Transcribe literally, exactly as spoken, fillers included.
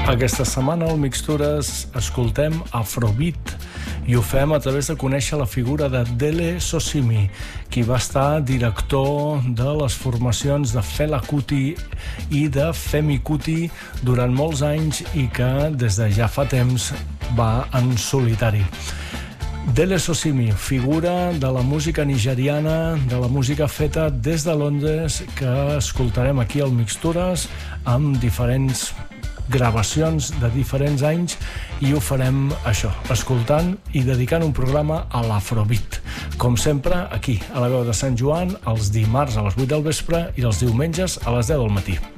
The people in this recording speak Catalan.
Aquesta setmana al Mixtures escoltem Afrobeat i ho fem a través de conèixer la figura de Dele Sosimi, qui va estar director de les formacions de Fela Kuti i de Femi Kuti durant molts anys i que des de ja fa temps va en solitari. Dele Sosimi, figura de la música nigeriana, de la música feta des de Londres, que escoltarem aquí al Mixtures amb diferents gravacions de diferents anys, i ho farem això, escoltant i dedicant un programa a l'Afrobeat. Com sempre, aquí, a la veu de Sant Joan, els dimarts a les vuit del vespre i els diumenges a les deu del matí.